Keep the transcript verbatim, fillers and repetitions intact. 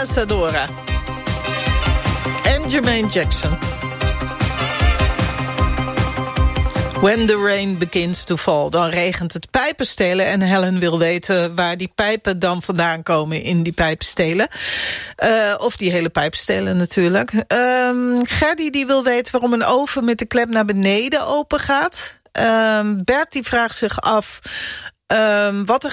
Isadora. En Jermaine Jackson. When the rain begins to fall. Dan regent het pijpenstelen. En Helen wil weten waar die pijpen dan vandaan komen in die pijpenstelen. Uh, of die hele pijpenstelen natuurlijk. Um, Gerdy die wil weten waarom een oven met de klep naar beneden open gaat. Um, Bert die vraagt zich af um, wat er